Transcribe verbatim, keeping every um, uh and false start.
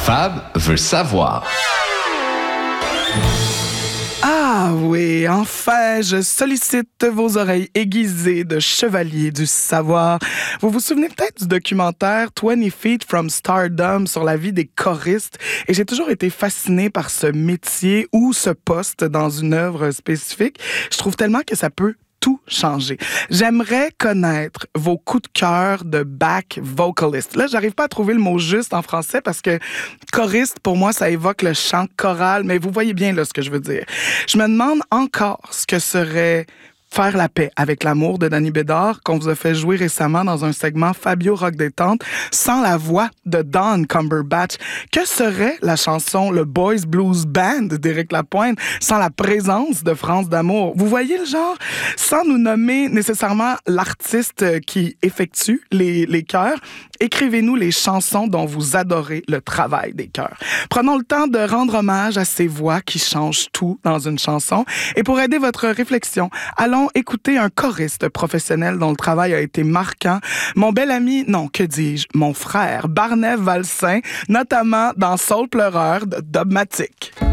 Fab veut savoir. Ah oui, enfin, je sollicite vos oreilles aiguisées de chevalier du savoir. Vous vous souvenez peut-être du documentaire twenty feet from Stardom sur la vie des choristes? Et j'ai toujours été fascinée par ce métier ou ce poste dans une œuvre spécifique. Je trouve tellement que ça peut tout changer. J'aimerais connaître vos coups de cœur de back vocalist. Là, j'arrive pas à trouver le mot juste en français parce que choriste, pour moi, ça évoque le chant choral, mais vous voyez bien là ce que je veux dire. Je me demande encore ce que serait Faire la paix avec l'amour de Danny Bédard, qu'on vous a fait jouer récemment dans un segment Fabio Rock Détente, sans la voix de Don Cumberbatch. Que serait la chanson Le Boys Blues Band d'Éric Lapointe sans la présence de France d'Amour? Vous voyez le genre? Sans nous nommer nécessairement l'artiste qui effectue les, les chœurs, écrivez-nous les chansons dont vous adorez le travail des chœurs. Prenons le temps de rendre hommage à ces voix qui changent tout dans une chanson. Et pour aider votre réflexion, allons écouter un choriste professionnel dont le travail a été marquant. Mon bel ami, non, que dis-je, mon frère, Barney Valsin, notamment dans Soul Pleureur de Dubmatique.